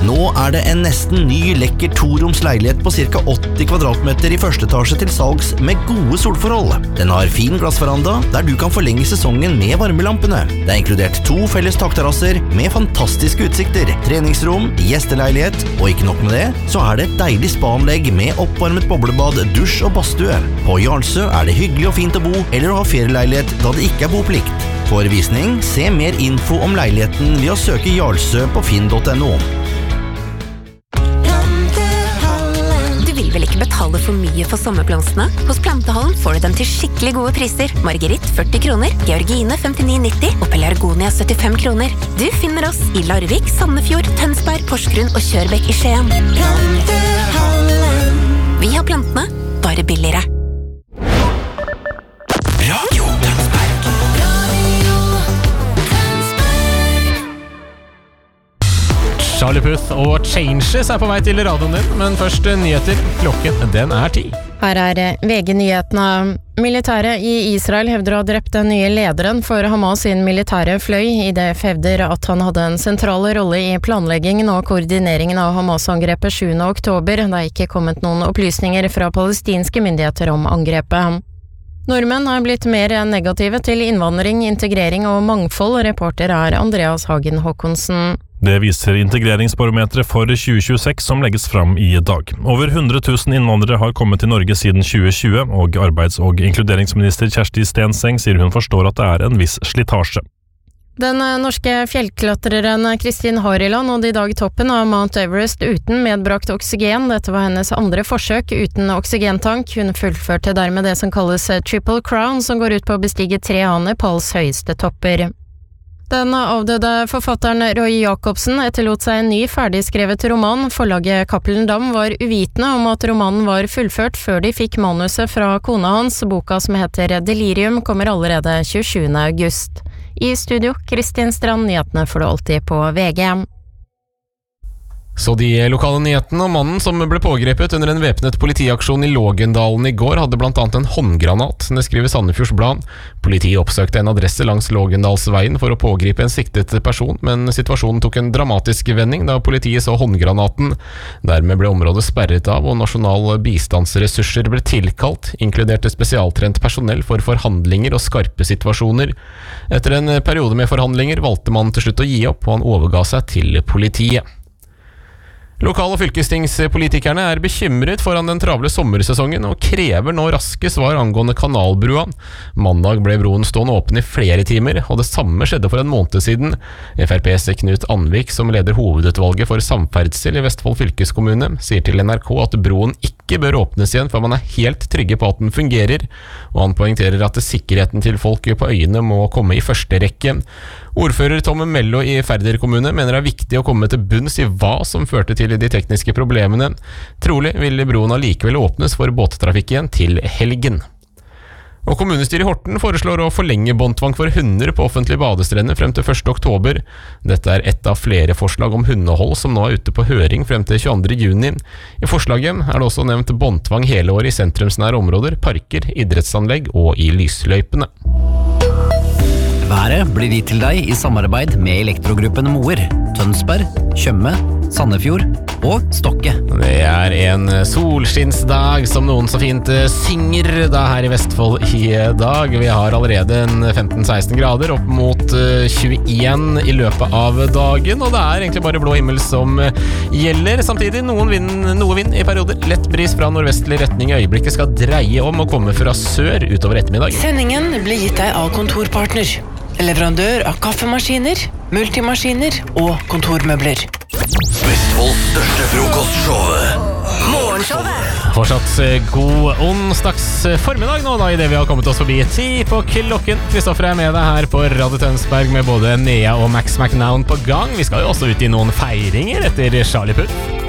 Nå det en nesten ny, lekker toroms leilighet på ca. 80 kvadratmeter i første etasje til salgs med gode solforhold. Den har fin glassveranda, der du kan forlenge sesongen med varmelampene. Det inkludert 2 felles takterrasser med fantastiske utsikter, treningsrom, gjesteleilighet, og ikke nok med det, så det et deilig spa-anlegg med oppvarmet boblebad, dusj og badstue. På Jarlsø det hyggelig og fint å bo, eller å ha ferieleilighet da det ikke boplikt. For visning, se mer info om leiligheten ved å søke Jarlsø på finn.no. Vil ikke betale for mye for sommerblomstene? Hos Plantehallen får du dem til skikkelig gode priser. Marguerite 40 kroner, Georgine 59,90 og Pelargonia 75 kroner. Du finner oss i Larvik, Sandefjord, Tønsberg, Porsgrunn og Kjørbekk i Skien. Plantehallen. Vi har plantene, bare billigere. Radio Tønsberg. Charlie Puth og Changes på vei til radioen din, men først nyheter. Klokken, den 10. Her VG-nyhetene. Militæret i Israel hevder å ha drept den nye lederen for Hamas sin militære fløy. IDF hevder at han hadde en sentral rolle i planleggingen og koordineringen av Hamas-angrepet 7. oktober. Det ikke kommet noen opplysninger fra palestinske myndigheter om angrepet. Nordmenn blitt mer negative til innvandring, integrering og mangfold. Reporter Andreas Hagen Håkonsen. Det viser integreringsbarometeret for 2026 som legges fram i dag. Over 100 000 innvandrere har kommet til Norge siden 2020, og arbeids- og inkluderingsminister Kjersti Stenseng sier hun forstår at det en viss slitasje. Den norske fjellklatreren Kristin Hariland nådde i dag toppen av Mount Everest uten medbrakt oksygen. Dette var hennes andre forsøk uten oksygentank. Hun fullførte dermed det som kalles Triple Crown, som går ut på å bestige 3 av Nepals høyeste topper. Den avdøde forfatteren Roy Jacobsen etterlot seg en ny ferdigskrevet roman. Forlaget Cappelen Dam var uvitende om at romanen var fullført før de fikk manuset fra kona hans. Boka som heter Delirium kommer allerede 27. august. I studio, Kristin Strand, nyhetene får du alltid på VG. Så de lokale nyhetene om mannen som ble pågrepet under en væpnet politiaksjon i Lågendalen i går hadde blant annet en håndgranat. Det skriver Sandefjords Blad. Politiet oppsøkte en adresse langs Lågendalsveien for å pågripe en siktet person, men situasjonen tok en dramatisk vending da politiet så håndgranaten. Dermed ble området sperret av, og nasjonale bistandsressurser ble tilkalt, inkluderte spesialtrent personell for forhandlinger og skarpe situasjoner. Etter en periode med forhandlinger valgte man til slutt å gi opp, og han overga seg til politiet. Lokal- og fylkestingspolitikerne bekymret foran den travle sommersesongen og krever nå raske svar angående kanalbrua. Mandag ble broen stående åpen i flere timer, og det samme skjedde for en måned siden. FrPs Knut Anvik, som leder hovedutvalget for samferdsel i Vestfold fylkeskommune, sier til NRK at broen ikke bør åpnes igjen før man helt trygge på at den fungerer, og han poengterer at sikkerheten til folk på øyene må komme i første rekke. Ordfører Tom Mello i Færder kommune mener det viktig å komme til bunns i hva som førte til de tekniske problemene. Trolig vil broen allikevel åpnes for båttrafikk igjen til helgen. Og kommunestyret i Horten foreslår å forlenge båndtvang for hunder på offentlige badestrender frem til 1. oktober. Dette et av flere forslag om hundehold som nå ute på høring frem til 22. juni. I forslaget det også nevnt båndtvang hele året i sentrumsnære områder, parker, idrettsanlegg og i lysløypene. Været blir gitt til deg i samarbeid med Elektrogruppen Moer, Tønsberg, Tjøme, Sandefjord og Stokke. Det en solskinnsdag som noen så fint synger da her i Vestfold i dag. Vi har allerede en 15-16 grader opp mot 21 i løpet av dagen, og det egentlig bare blå himmel som gjelder. Samtidig noe vind i perioder. Lett bris fra nordvestlig retning i øyeblikket skal dreie om og komme fra sør utover ettermiddag. Sendingen blir gitt deg av Kontorpartner, leverandør av kaffemaskiner, multimaskiner og kontormøbler. Vestfolds største frokostshow. Morgenshowet. Fortsatt god onsdags formiddag nå da, i det vi har kommet oss forbi 10 på klokken. Kristoffer med deg her på Radio Tønsberg med både Nea og Max McNown på gang. Vi skal jo også ut i noen feiringer etter Charlie Puth.